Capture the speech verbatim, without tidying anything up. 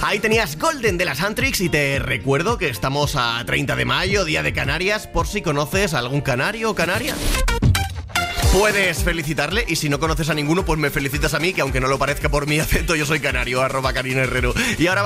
Ahí tenías Golden de las Antrix y te recuerdo que estamos a treinta de mayo, Día de Canarias, por si conoces a algún canario o canaria. Puedes felicitarle y si no conoces a ninguno, pues me felicitas a mí, que aunque no lo parezca por mi acento, yo soy canario, arroba Karina Herrero. Y ahora